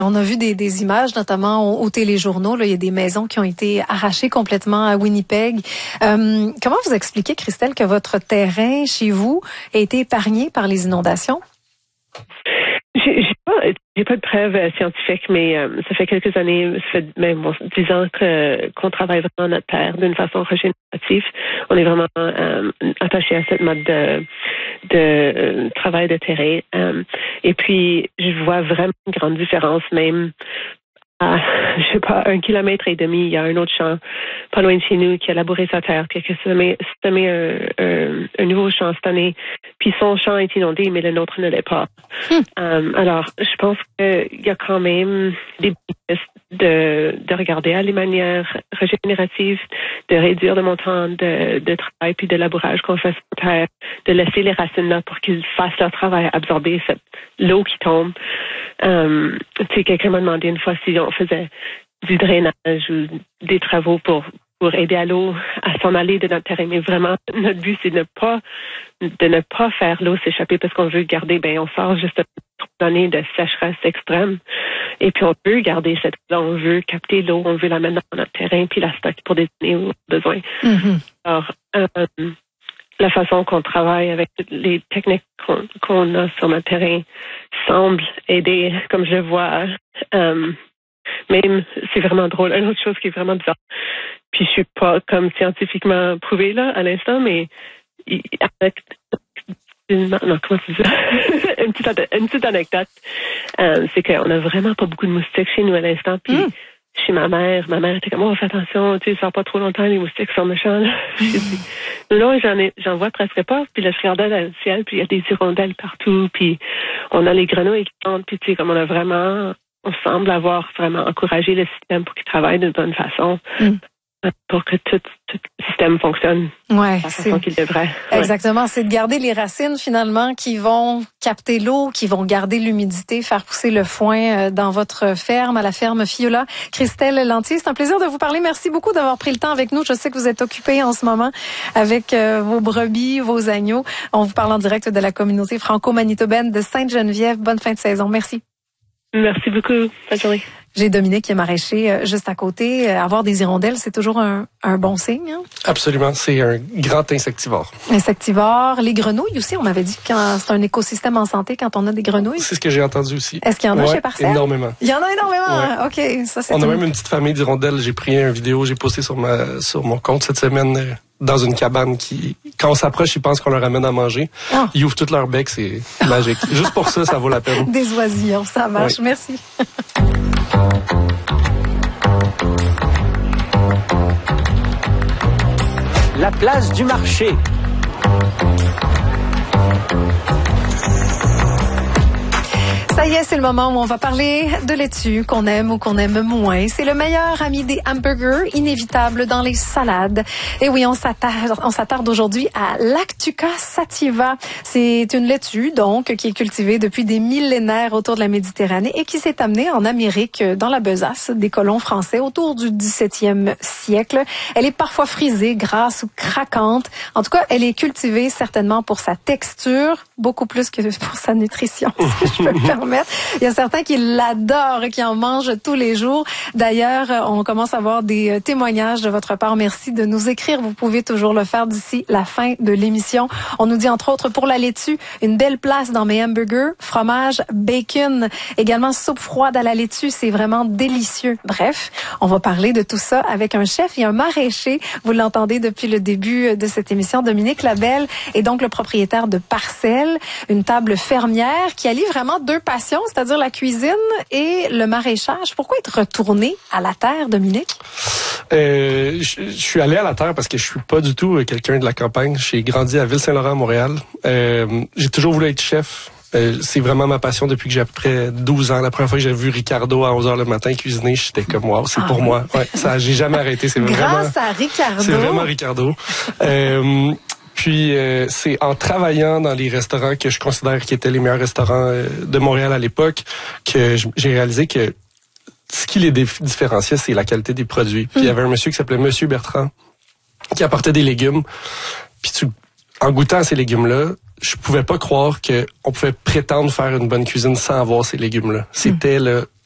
On a vu des images, notamment aux téléjournaux. Là, il y a des maisons qui ont été arrachées complètement à Winnipeg. Comment vous expliquez, Christelle, que votre terrain chez vous a été épargné par les inondations? J'ai pas de preuves scientifiques, mais ça fait quelques années, ça fait même 10 ans qu'on travaille vraiment notre terre d'une façon régénérative. On est vraiment attaché à cette mode de travail de terrain. Et puis, je vois vraiment une grande différence, même à, je sais pas, 1,5 kilomètre, il y a un autre champ pas loin de chez nous qui a labouré sa terre, puis qui a semé un nouveau champ cette année. Puis son champ est inondé, mais le nôtre ne l'est pas. Alors, je pense qu'il y a quand même des bénéfices de regarder à les manières régénératives, de réduire le montant de travail puis de labourage qu'on fait sur la terre, de laisser les racines là pour qu'ils fassent leur travail, absorber l'eau qui tombe. Quelqu'un m'a demandé une fois si on faisait du drainage ou des travaux pour aider à l'eau à s'en aller de notre terrain. Mais vraiment, notre but, c'est de ne pas faire l'eau s'échapper parce qu'on veut garder, on sort juste une année de sécheresse extrême. Et puis, on veut garder cette eau-là. On veut capter l'eau, on veut la mettre dans notre terrain puis la stocker pour des années où on a besoin. Mm-hmm. Alors, la façon qu'on travaille avec les techniques qu'on a sur notre terrain semble aider, comme je le vois. Même, c'est vraiment drôle. Une autre chose qui est vraiment bizarre. Puis je suis pas comme scientifiquement prouvée là à l'instant, mais avec comment tu dis ça? une petite anecdote, c'est qu'on a vraiment pas beaucoup de moustiques chez nous à l'instant. Puis chez ma mère était comme, oh, fais attention, tu sais, ça sort pas trop longtemps, les moustiques sont méchants. Là. J'ai dit, non, j'en vois presque pas. Puis là, je regardais dans le ciel, puis il y a des hirondelles partout, puis on a les grenouilles qui chantent, puis tu sais, comme on semble avoir vraiment encouragé le système pour qu'il travaille d'une bonne façon. Pour que tout le système fonctionne de la façon qu'il devrait. Exactement, c'est de garder les racines finalement qui vont capter l'eau, qui vont garder l'humidité, faire pousser le foin dans votre ferme, à la ferme Fiola. Christelle Lantier, c'est un plaisir de vous parler. Merci beaucoup d'avoir pris le temps avec nous. Je sais que vous êtes occupée en ce moment avec vos brebis, vos agneaux. On vous parle en direct de la communauté franco-manitobaine de Sainte-Geneviève. Bonne fin de saison. Merci. Merci beaucoup. Bonne journée. J'ai Dominique qui est maraîcher juste à côté. Avoir des hirondelles, c'est toujours un bon signe. Hein? Absolument. C'est un grand insectivore. Insectivore. Les grenouilles aussi, on m'avait dit que c'est un écosystème en santé quand on a des grenouilles. C'est ce que j'ai entendu aussi. Est-ce qu'il y en a chez Parcelle? Énormément. Il y en a énormément. OK. Ça, c'est on a même une petite famille d'hirondelles. J'ai pris une vidéo, j'ai posté sur mon compte cette semaine dans une cabane qui, quand on s'approche, ils pensent qu'on leur amène à manger. Oh. Ils ouvrent tout leur bec, c'est magique. Juste pour ça vaut la peine. Des oisillons, ça marche. Oui. Merci. La place du marché. Ça y est, c'est le moment où on va parler de laitue, qu'on aime ou qu'on aime moins. C'est le meilleur ami des hamburgers, inévitable dans les salades. Et oui, on s'attarde aujourd'hui à Lactuca sativa. C'est une laitue, donc, qui est cultivée depuis des millénaires autour de la Méditerranée et qui s'est amenée en Amérique dans la besace des colons français autour du 17e siècle. Elle est parfois frisée, grasse ou craquante. En tout cas, elle est cultivée certainement pour sa texture, beaucoup plus que pour sa nutrition, si je peux me permettre. Il y a certains qui l'adorent, qui en mangent tous les jours. D'ailleurs, on commence à avoir des témoignages de votre part. Merci de nous écrire. Vous pouvez toujours le faire d'ici la fin de l'émission. On nous dit entre autres pour la laitue, une belle place dans mes hamburgers, fromage, bacon, également soupe froide à la laitue, c'est vraiment délicieux. Bref, on va parler de tout ça avec un chef et un maraîcher. Vous l'entendez depuis le début de cette émission, Dominique Labelle est donc le propriétaire de Parcelle, une table fermière qui allie vraiment deux passions, c'est-à-dire la cuisine et le maraîchage. Pourquoi être retourné à la terre, Dominique? Je suis allé à la terre parce que je suis pas du tout quelqu'un de la campagne. J'ai grandi à Ville-Saint-Laurent, à Montréal. J'ai toujours voulu être chef. C'est vraiment ma passion depuis que j'ai à peu près 12 ans. La première fois que j'ai vu Ricardo à 11h le matin cuisiner, j'étais comme wow, c'est pour moi. Ouais, ça, j'ai jamais arrêté. C'est Grâce à Ricardo. C'est vraiment Ricardo. Puis c'est en travaillant dans les restaurants que je considère qui étaient les meilleurs restaurants de Montréal à l'époque que j'ai réalisé que ce qui les différenciait, c'est la qualité des produits. Puis il y avait un monsieur qui s'appelait Monsieur Bertrand qui apportait des légumes. Puis en goûtant à ces légumes-là, je pouvais pas croire que on pouvait prétendre faire une bonne cuisine sans avoir ces légumes-là. C'était